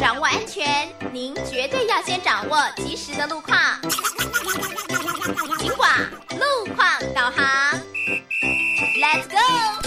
掌握安全，您绝对要先掌握及时的路况。警广路况导航 ，Let's go！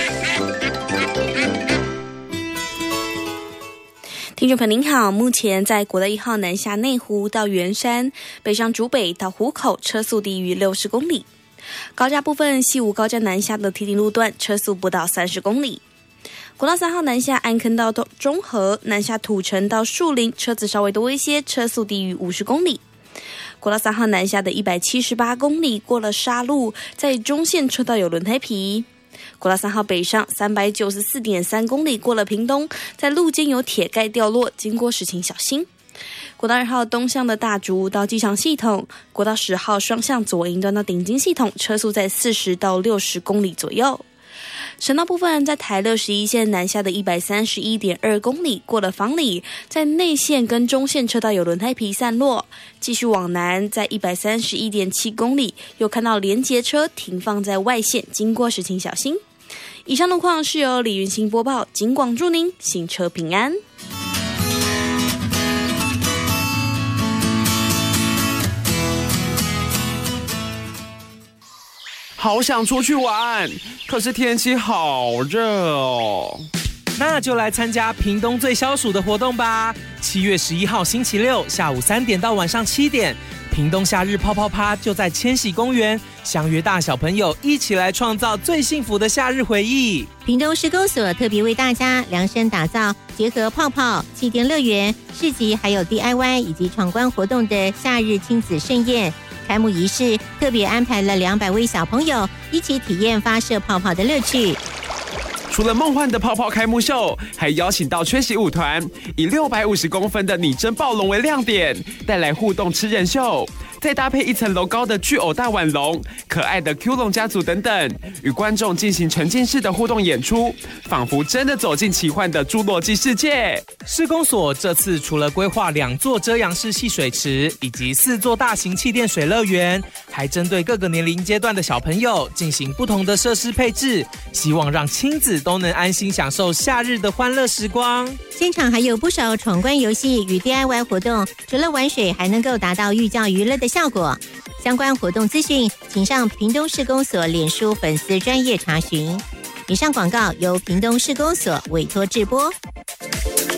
听众朋友您好，目前在国道1号南下内湖到圆山，北上竹北到湖口，车速低于60公里。高架部分，西武高架南下的堤顶路段车速不到30公里。国道3号南下安坑到中和，南下土城到树林，车子稍微多一些，车速低于50公里。国道3号南下的178公里过了沙路，在中线车道有轮胎皮。国道3号北上394.3公里过了屏东，在路肩有铁盖掉落，经过时请小心。国道2号东向的大竹到机场系统，国道10号双向左营端到顶金系统，车速在40到60公里左右。省道部分，在台61线南下的131.2公里过了房里，在内线跟中线车道有轮胎皮散落，继续往南，在131.7公里又看到连结车停放在外线，经过时请小心。以上路况是由李云兴播报，警广祝您行车平安。 好想出去玩，可是天气好热哦。 那就来参加屏东最消暑的活动吧！7月11号星期六下午3点到晚上7点，屏东夏日泡泡趴就在千禧公园，相约大小朋友一起来创造最幸福的夏日回忆。 屏东施工所特别为大家量身打造结合泡泡、气垫乐园、市集还有 DIY 以及闯关活动的夏日亲子盛宴。开幕仪式特别安排了200位小朋友一起体验发射泡泡的乐趣。 除了梦幻的泡泡开幕秀，还邀请到缺席舞团，以650公分的拟真暴龙为亮点，带来互动吃人秀，再搭配1层楼高的巨偶大腕龙、可爱的 Q 龙家族等等，与观众进行沉浸式的互动演出，仿佛真的走进奇幻的侏罗纪世界。 施工所这次除了规划2座遮阳式戏水池以及4座大型气垫水乐园，还针对各个年龄阶段的小朋友进行不同的设施配置，希望让亲子都能安心享受夏日的欢乐时光。 现场还有不少闯关游戏与 DIY 活动，除了玩水还能够达到寓教于乐的效果。相关活动资讯请上屏东市公所脸书粉丝专页查询。以上广告由屏东市公所委托制播。